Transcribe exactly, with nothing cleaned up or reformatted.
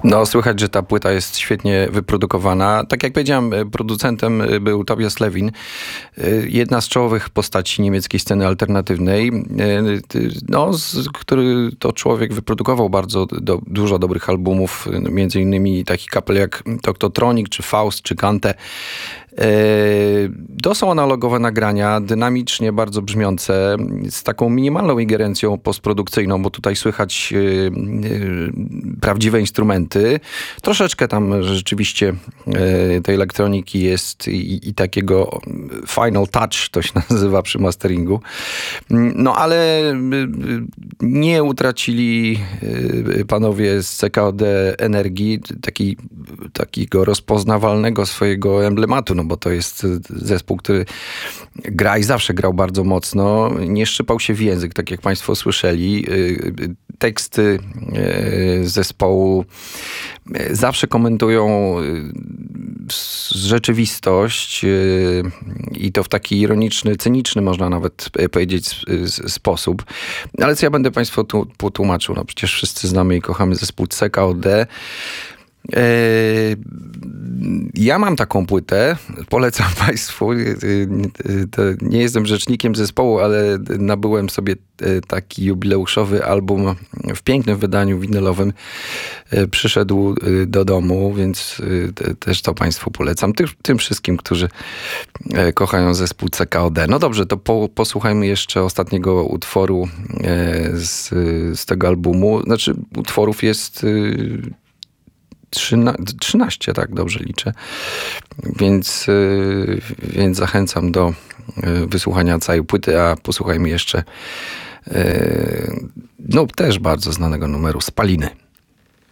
No, słychać, że ta płyta jest świetnie wyprodukowana. Tak jak powiedziałem, producentem był Tobias Levin, jedna z czołowych postaci niemieckiej sceny alternatywnej. No, który to człowiek wyprodukował bardzo do, dużo dobrych albumów, między innymi takich kapel jak Toxotronic, czy Faust, czy Kante. To są analogowe nagrania, dynamicznie bardzo brzmiące, z taką minimalną ingerencją postprodukcyjną, bo tutaj słychać prawdziwe instrumenty. Troszeczkę tam rzeczywiście tej elektroniki jest i, i takiego final touch to się nazywa przy masteringu. No ale nie utracili panowie z C K O D energii, taki, takiego rozpoznawalnego swojego emblematu, no bo to jest zespół, który gra i zawsze grał bardzo mocno. Nie szczypał się w język, tak jak państwo słyszeli. Teksty zespołu zawsze komentują rzeczywistość i to w taki ironiczny, cyniczny, można nawet powiedzieć, sposób. Ale co ja będę państwu tu potłumaczył? No przecież wszyscy znamy i kochamy zespół C K O D. Ja mam taką płytę, polecam państwu. Nie jestem rzecznikiem zespołu, ale nabyłem sobie taki jubileuszowy album w pięknym wydaniu winylowym. Przyszedł do domu, więc też to państwu polecam. Tym, tym wszystkim, którzy kochają zespół C K O D. No dobrze, to po, posłuchajmy jeszcze ostatniego utworu z, z tego albumu. Znaczy utworów jest trzynaście, tak, dobrze liczę. Więc, więc zachęcam do wysłuchania całej płyty, a posłuchajmy jeszcze no też bardzo znanego numeru Spaliny.